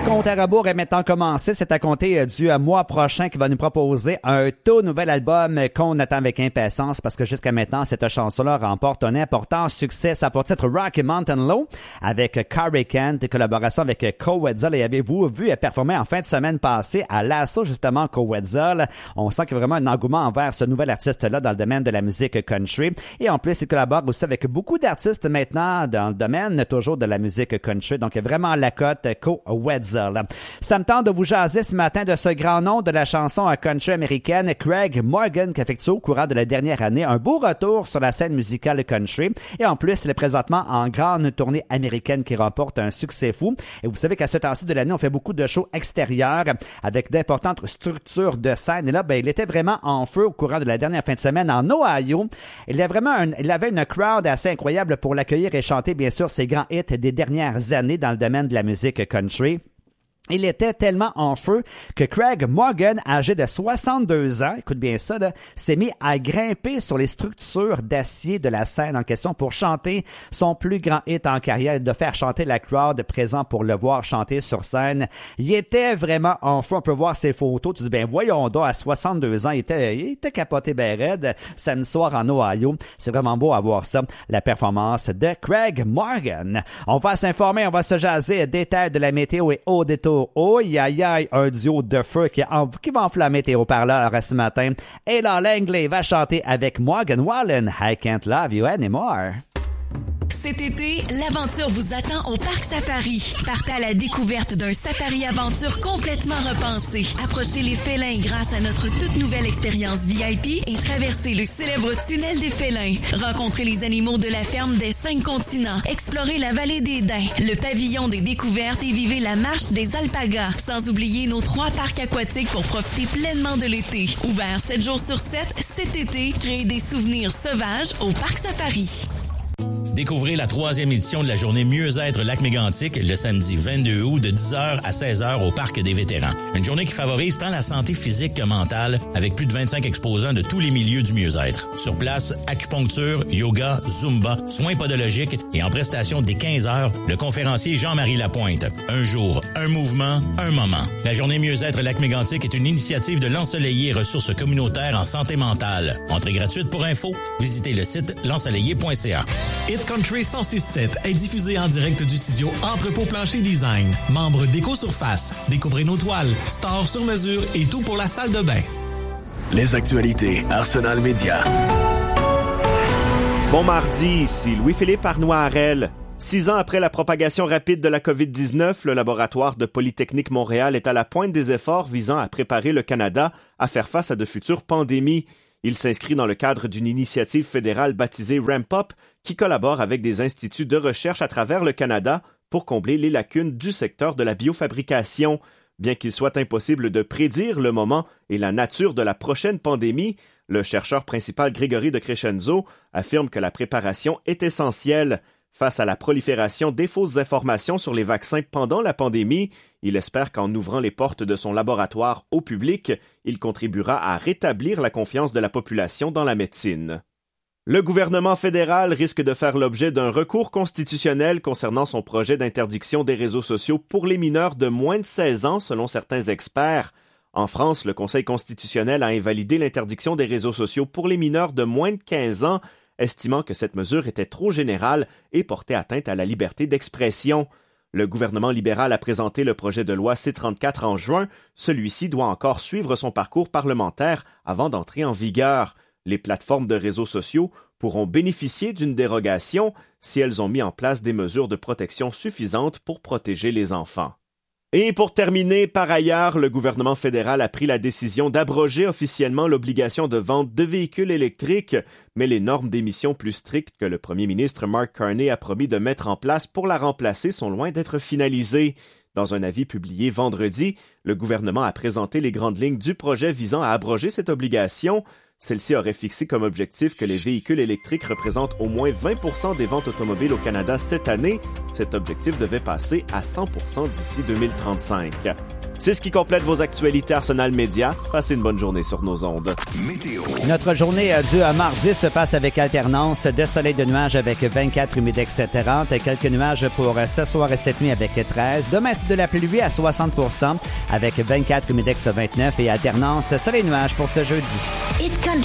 compte à rebours est maintenant commencé. C'est à compter du mois prochain qui va nous proposer un tout nouvel album qu'on attend avec impatience parce que jusqu'à maintenant, cette chanson-là remporte un important succès. Ça pour titre Rocky Mountain Low avec Carrie Kent et collaboration avec Coetzel. Et avez-vous vu performer en fin de semaine passée à l'assaut justement Coetzel? On sent qu'il y a vraiment un engouement envers ce nouvel artiste-là dans le domaine de la musique country. Et en plus, il collabore aussi avec beaucoup d'artistes maintenant dans le domaine toujours de la musique country. Donc, vraiment la cote Coetzel. Ça me tente de vous jaser ce matin de ce grand nom de la chanson country américaine, Craig Morgan, qui effectue au courant de la dernière année un beau retour sur la scène musicale country. Et en plus, il est présentement en grande tournée américaine qui remporte un succès fou. Et vous savez qu'à ce temps-ci de l'année, on fait beaucoup de shows extérieurs avec d'importantes structures de scène. Et là, il était vraiment en feu au courant de la dernière fin de semaine en Ohio. Il avait une crowd assez incroyable pour l'accueillir et chanter, bien sûr, ses grands hits des dernières années dans le domaine de la musique country. Il était tellement en feu que Craig Morgan, âgé de 62 ans, écoute bien ça, là, s'est mis à grimper sur les structures d'acier de la scène en question pour chanter son plus grand hit en carrière, de faire chanter la crowd présent pour le voir chanter sur scène. Il était vraiment en feu. On peut voir ses photos. Tu dis, voyons donc, à 62 ans, il était capoté ben raide samedi soir en Ohio. C'est vraiment beau à voir ça, la performance de Craig Morgan. On va s'informer, on va se jaser des terres de la météo et au détour. Oh, un duo de feu qui va enflammer tes haut-parleurs ce matin. Et là, Langley va chanter avec Morgan Wallen, I Can't Love You Anymore. Cet été, l'aventure vous attend au Parc Safari. Partez à la découverte d'un safari-aventure complètement repensé. Approchez les félins grâce à notre toute nouvelle expérience VIP et traversez le célèbre tunnel des félins. Rencontrez les animaux de la ferme des 5 continents. Explorez la vallée des Daims, le pavillon des découvertes et vivez la marche des alpagas. Sans oublier nos 3 parcs aquatiques pour profiter pleinement de l'été. Ouvert 7 jours sur 7, cet été, créez des souvenirs sauvages au Parc Safari. Découvrez la 3e édition de la journée Mieux-être Lac-Mégantic le samedi 22 août de 10h à 16h au Parc des vétérans. Une journée qui favorise tant la santé physique que mentale avec plus de 25 exposants de tous les milieux du mieux-être. Sur place, acupuncture, yoga, zumba, soins podologiques et en prestation dès 15h, le conférencier Jean-Marie Lapointe. Un jour, un mouvement, un moment. La journée Mieux-être Lac-Mégantic est une initiative de l'Ensoleillé et ressources communautaires en santé mentale. Entrée gratuite pour info, visitez le site l'ensoleillé.ca. Hit Country 106.7 est diffusé en direct du studio Entrepôt Plancher Design. Membre d'Éco-Surface. Découvrez nos toiles, stores sur mesure et tout pour la salle de bain. Les actualités Arsenal Média. Bon mardi, ici Louis-Philippe Arnois-Harel. 6 ans après la propagation rapide de la COVID-19, le laboratoire de Polytechnique Montréal est à la pointe des efforts visant à préparer le Canada à faire face à de futures pandémies. Il s'inscrit dans le cadre d'une initiative fédérale baptisée Ramp Up qui collabore avec des instituts de recherche à travers le Canada pour combler les lacunes du secteur de la biofabrication. Bien qu'il soit impossible de prédire le moment et la nature de la prochaine pandémie, le chercheur principal Grégory de Crescenzo affirme que la préparation est essentielle. Face à la prolifération des fausses informations sur les vaccins pendant la pandémie, il espère qu'en ouvrant les portes de son laboratoire au public, il contribuera à rétablir la confiance de la population dans la médecine. Le gouvernement fédéral risque de faire l'objet d'un recours constitutionnel concernant son projet d'interdiction des réseaux sociaux pour les mineurs de moins de 16 ans, selon certains experts. En France, le Conseil constitutionnel a invalidé l'interdiction des réseaux sociaux pour les mineurs de moins de 15 ans, estimant que cette mesure était trop générale et portait atteinte à la liberté d'expression. Le gouvernement libéral a présenté le projet de loi C-34 en juin. Celui-ci doit encore suivre son parcours parlementaire avant d'entrer en vigueur. Les plateformes de réseaux sociaux pourront bénéficier d'une dérogation si elles ont mis en place des mesures de protection suffisantes pour protéger les enfants. Et pour terminer, par ailleurs, le gouvernement fédéral a pris la décision d'abroger officiellement l'obligation de vente de véhicules électriques, mais les normes d'émissions plus strictes que le premier ministre Mark Carney a promis de mettre en place pour la remplacer sont loin d'être finalisées. Dans un avis publié vendredi, le gouvernement a présenté les grandes lignes du projet visant à abroger cette obligation. Celle-ci aurait fixé comme objectif que les véhicules électriques représentent au moins 20% des ventes automobiles au Canada cette année. Cet objectif devait passer à 100% d'ici 2035. C'est ce qui complète vos actualités Arsenal Média. Passez une bonne journée sur nos ondes. Météo. Notre journée du mardi se passe avec alternance de soleil de nuages avec 24, humidex 30, quelques nuages pour ce soir et cette nuit avec 13. Demain, c'est de la pluie à 60% avec 24, humidex 29 et alternance soleil-nuages pour ce jeudi.